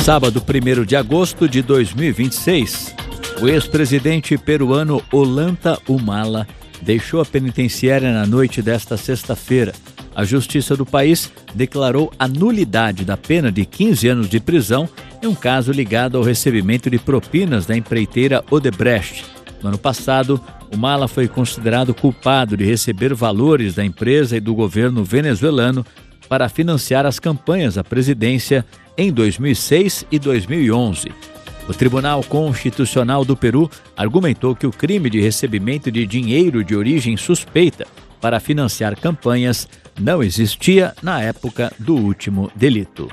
Sábado, 1º de agosto de 2026, o ex-presidente peruano Ollanta Humala deixou a penitenciária na noite desta sexta-feira. A justiça do país declarou a nulidade da pena de 15 anos de prisão em um caso ligado ao recebimento de propinas da empreiteira Odebrecht. No ano passado, Humala foi considerado culpado de receber valores da empresa e do governo venezuelano para financiar as campanhas à presidência em 2006 e 2011. O Tribunal Constitucional do Peru argumentou que o crime de recebimento de dinheiro de origem suspeita para financiar campanhas não existia na época do último delito.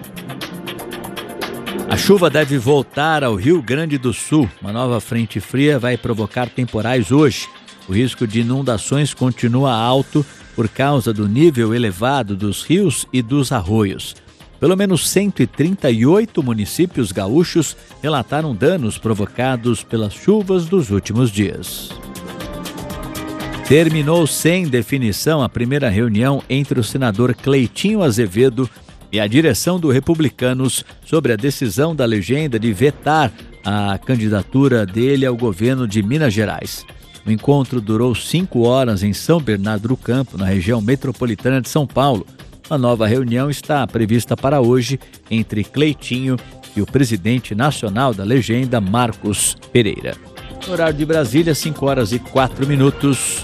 A chuva deve voltar ao Rio Grande do Sul. Uma nova frente fria vai provocar temporais hoje. O risco de inundações continua alto por causa do nível elevado dos rios e dos arroios. Pelo menos 138 municípios gaúchos relataram danos provocados pelas chuvas dos últimos dias. Terminou sem definição a primeira reunião entre o senador Cleitinho Azevedo e a direção do Republicanos sobre a decisão da legenda de vetar a candidatura dele ao governo de Minas Gerais. O encontro durou 5 horas em São Bernardo do Campo, na região metropolitana de São Paulo. A nova reunião está prevista para hoje entre Cleitinho e o presidente nacional da legenda, Marcos Pereira. No horário de Brasília, 5h04.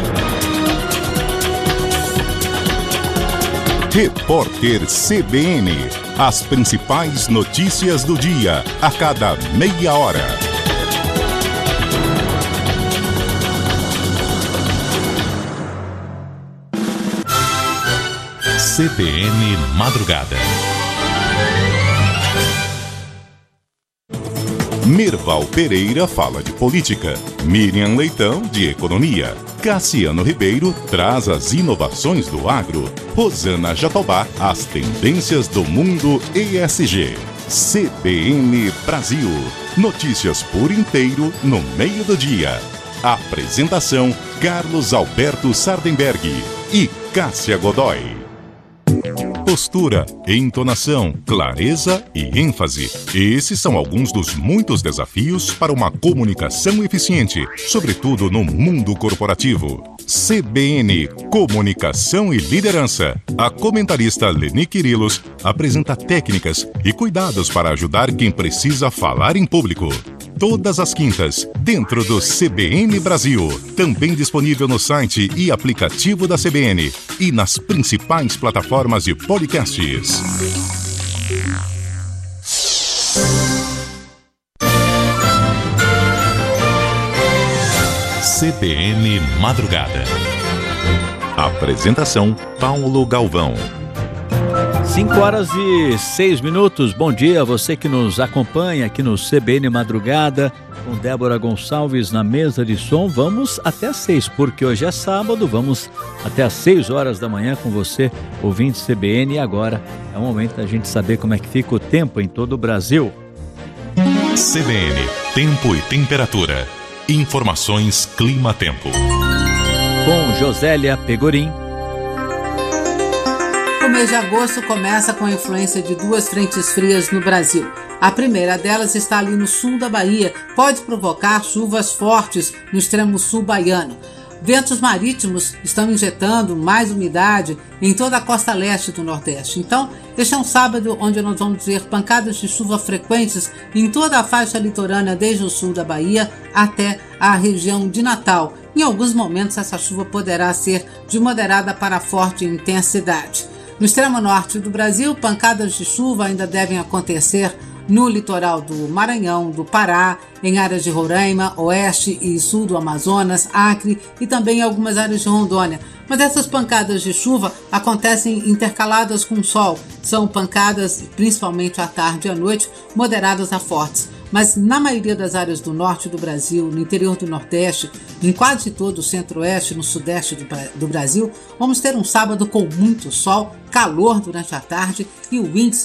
Repórter CBN. As principais notícias do dia, a cada meia hora. CBN Madrugada. Mirval Pereira fala de política, Miriam Leitão de economia, Cassiano Ribeiro traz as inovações do agro, Rosana Jatobá as tendências do mundo ESG. CBN Brasil, notícias por inteiro no meio do dia. Apresentação Carlos Alberto Sardenberg e Cássia Godoy. Postura, entonação, clareza e ênfase. Esses são alguns dos muitos desafios para uma comunicação eficiente, sobretudo no mundo corporativo. CBN Comunicação e Liderança. A comentarista Leni Quirilos apresenta técnicas e cuidados para ajudar quem precisa falar em público. Todas as quintas, dentro do CBN Brasil. Também disponível no site e aplicativo da CBN e nas principais plataformas de podcasts. CBN Madrugada. Apresentação Paulo Galvão. 5h06. Bom dia a você que nos acompanha aqui no CBN Madrugada, com Débora Gonçalves na mesa de som. Vamos até 6, porque hoje é sábado, vamos até às 6 horas da manhã com você, ouvinte CBN. E agora é o momento da gente saber como é que fica o tempo em todo o Brasil. CBN, tempo e temperatura. Informações Clima-Tempo. Com Josélia Pegorim. O mês de agosto começa com a influência de 2 frentes frias no Brasil. A primeira delas está ali no sul da Bahia, pode provocar chuvas fortes no extremo sul baiano. Ventos marítimos estão injetando mais umidade em toda a costa leste do Nordeste. Então, este é um sábado onde nós vamos ver pancadas de chuva frequentes em toda a faixa litorânea, desde o sul da Bahia até a região de Natal. Em alguns momentos, essa chuva poderá ser de moderada para forte intensidade. No extremo norte do Brasil, pancadas de chuva ainda devem acontecer no litoral do Maranhão, do Pará, em áreas de Roraima, oeste e sul do Amazonas, Acre e também em algumas áreas de Rondônia. Mas essas pancadas de chuva acontecem intercaladas com sol. São pancadas, principalmente à tarde e à noite, moderadas a fortes. Mas na maioria das áreas do norte do Brasil, no interior do Nordeste, em quase todo o centro-oeste e no sudeste do Brasil, vamos ter um sábado com muito sol, calor durante a tarde e o índice